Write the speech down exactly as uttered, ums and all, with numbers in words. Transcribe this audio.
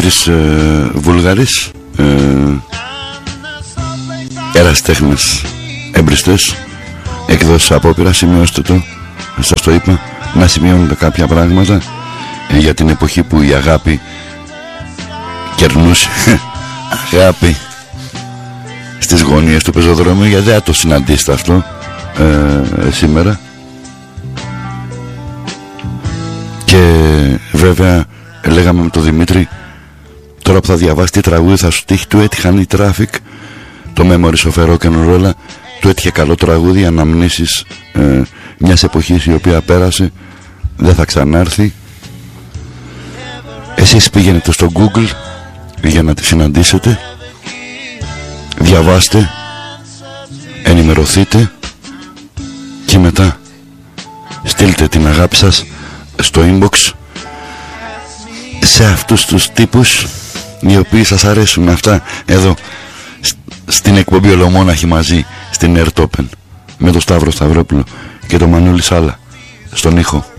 της ε, Βούλγαρης, ε, ερασιτέχνες εμπριστές, εκδόσεις απόπειρα. Σημειώστε το, σας το είπα, να σημειώνετε κάποια πράγματα ε, για την εποχή που η αγάπη κερνούσε αγάπη στις γωνίες του πεζοδρομίου, γιατί δεν θα το συναντήσετε αυτό ε, σήμερα. Και βέβαια λέγαμε με τον Δημήτρη, τώρα που θα διαβάσει τι τραγούδι θα σου τύχει, του έτυχαν οι Traffic, το Memories of a Rock and Roll, του έτυχε καλό τραγούδι, αναμνήσεις ε, μιας εποχής η οποία πέρασε, δεν θα ξανάρθει. Εσείς πήγαινετε στο Google για να τη συναντήσετε, διαβάστε, ενημερωθείτε και μετά στείλτε την αγάπη σας στο inbox σε αυτούς τους τύπους οι οποίοι σας αρέσουν αυτά εδώ στην εκπομπή Ολομόναχοι μαζί στην Airtopen, με τον Σταύρο Σταυρόπουλο και τον Μανούλη Σάλα στον ήχο.